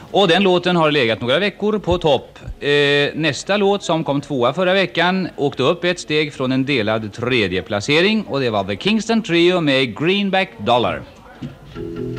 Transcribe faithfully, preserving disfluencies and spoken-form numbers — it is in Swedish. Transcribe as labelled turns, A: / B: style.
A: Och den låten har legat några veckor på topp. eh, Nästa låt som kom tvåa förra veckan åkte upp ett steg från en delad tredje placering. Och det var The Kingston Trio med Greenback Dollar.